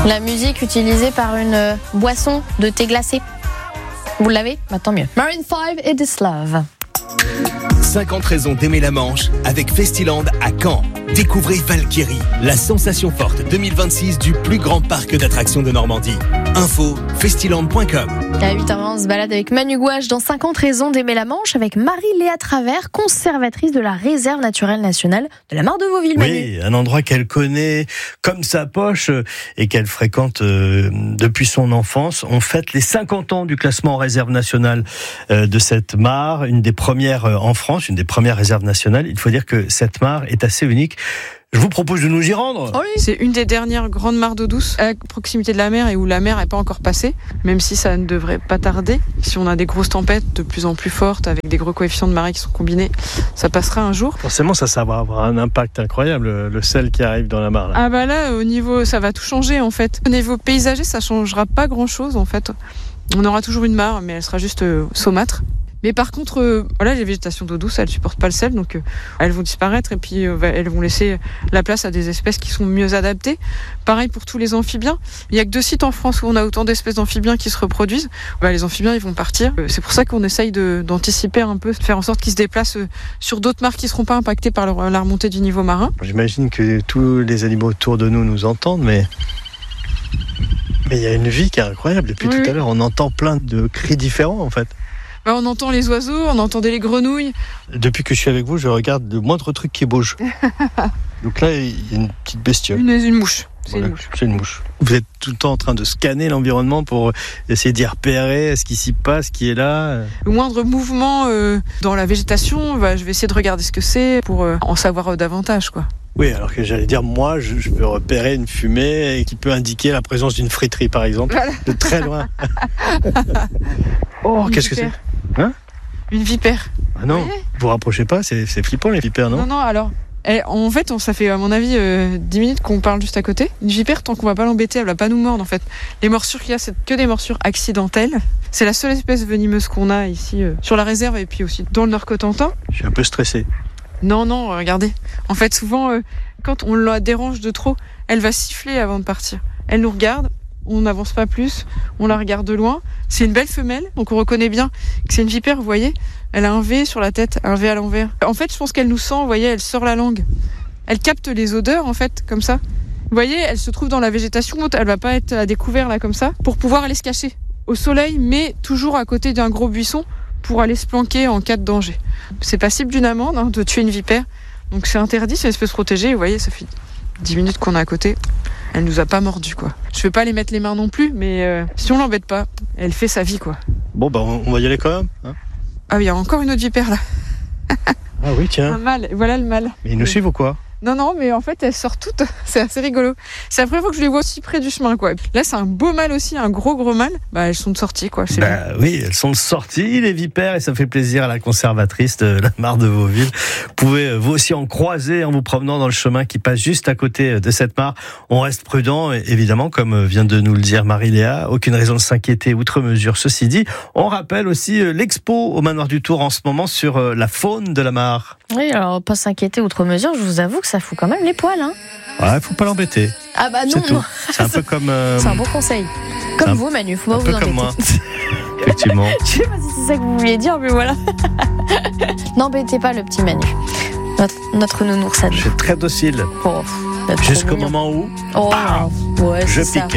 La musique utilisée par une boisson de thé glacé. Vous l'avez ? Bah, tant mieux. Maroon 5 et This Love. 50 raisons d'aimer la Manche avec Festiland à Caen. Découvrez Valkyrie, la sensation forte 2026 du plus grand parc d'attractions de Normandie. Info, festiland.com. À 8h20, on se balade avec Manu Gouache dans 50 raisons d'aimer la Manche avec Marie-Léa Travers, conservatrice de la réserve naturelle nationale de la Mare de Vauville. Oui, un endroit qu'elle connaît comme sa poche et qu'elle fréquente depuis son enfance. On fête les 50 ans du classement en réserve nationale de cette mare, une des premières en France, une des premières réserves nationales. Il faut dire que cette mare est assez unique. Je vous propose de nous y rendre. Oui. C'est une des dernières grandes mares d'eau douce à proximité de la mer et où la mer n'est pas encore passée, même si ça ne devrait pas tarder. Si on a des grosses tempêtes de plus en plus fortes avec des gros coefficients de marée qui sont combinés, ça passera un jour. Forcément, ça va avoir un impact incroyable, le sel qui arrive dans la mare. Là. Ah bah là, au niveau, ça va tout changer en fait. Au niveau paysager, ça changera pas grand-chose en fait. On aura toujours une mare, mais elle sera juste saumâtre. Mais par contre, les végétations d'eau douce, elles supportent pas le sel, donc elles vont disparaître et puis elles vont laisser la place à des espèces qui sont mieux adaptées. Pareil pour tous les amphibiens. Il y a que 2 sites en France où on a autant d'espèces d'amphibiens qui se reproduisent. Les amphibiens, ils vont partir. C'est pour ça qu'on essaye d'anticiper un peu, de faire en sorte qu'ils se déplacent sur d'autres mares qui seront pas impactées par la remontée du niveau marin. J'imagine que tous les animaux autour de nous entendent, mais il y a une vie qui est incroyable. Depuis tout à l'heure, on entend plein de cris différents en fait. On entend les oiseaux, on entendait les grenouilles. Depuis que je suis avec vous, je regarde le moindre truc qui bouge. Donc là, il y a une petite bestiole. Une mouche. C'est une mouche. Vous êtes tout le temps en train de scanner l'environnement pour essayer d'y repérer ce qui s'y passe, qui est là. Le moindre mouvement dans la végétation, je vais essayer de regarder ce que c'est pour en savoir davantage, quoi. Oui, alors que j'allais dire, moi, je peux repérer une fumée qui peut indiquer la présence d'une friterie, par exemple, de très loin. Oh, qu'est-ce que c'est ? Une vipère. Ah non, vous rapprochez pas, c'est flippant les vipères, non ? Non, alors, en fait, ça fait à mon avis 10 minutes qu'on parle juste à côté. Une vipère, tant qu'on va pas l'embêter, elle va pas nous mordre en fait. Les morsures qu'il y a, c'est que des morsures accidentelles. C'est la seule espèce venimeuse qu'on a ici sur la réserve et puis aussi dans le Nord-Cotentin. Je suis un peu stressé. Non, regardez. En fait, souvent, quand on la dérange de trop, elle va siffler avant de partir. Elle nous regarde, on n'avance pas plus, on la regarde de loin. C'est une belle femelle, donc on reconnaît bien que c'est une vipère, vous voyez. Elle a un V sur la tête, un V à l'envers. En fait, je pense qu'elle nous sent, vous voyez, elle sort la langue. Elle capte les odeurs, en fait, comme ça. Vous voyez, elle se trouve dans la végétation, elle va pas être à découvert, là, comme ça, pour pouvoir aller se cacher au soleil, mais toujours à côté d'un gros buisson, pour aller se planquer en cas de danger. C'est passible d'une amende de tuer une vipère, donc c'est interdit, c'est une espèce protégée. Vous voyez, ça fait 10 minutes qu'on est à côté. Elle nous a pas mordu, quoi. Je vais pas les mettre les mains non plus, mais si on l'embête pas, elle fait sa vie, quoi. Bon, on va y aller quand même. Hein. Ah oui, il y a encore une autre vipère là. Ah oui, tiens. Un mâle, voilà le mâle. Mais ils nous suivent ou quoi ? Non, mais en fait, elles sortent toutes. C'est assez rigolo. C'est la première fois que je les vois aussi près du chemin, quoi. Là, c'est un beau mâle aussi, un gros mâle. Elles sont de sortie, quoi. Oui, elles sont de sortie, les vipères, et ça fait plaisir à la conservatrice de la mare de Vauville. Vous pouvez vous aussi en croiser en vous promenant dans le chemin qui passe juste à côté de cette mare. On reste prudent, évidemment, comme vient de nous le dire Marie-Léa. Aucune raison de s'inquiéter outre mesure. Ceci dit, on rappelle aussi l'expo au Manoir du Tour en ce moment sur la faune de la mare. Oui, alors pas s'inquiéter outre mesure, je vous avoue que ça fout quand même les poils. Ouais, faut pas l'embêter. Ah bah non, non. C'est un peu comme... C'est un bon conseil. Comme vous, Manu, faut pas vous embêter. Un peu comme moi. Effectivement. Je sais pas si c'est ça que vous vouliez dire, mais voilà. N'embêtez pas le petit Manu. Notre nounours à nous. Je suis très docile. Oh, jusqu'au moment où je pique.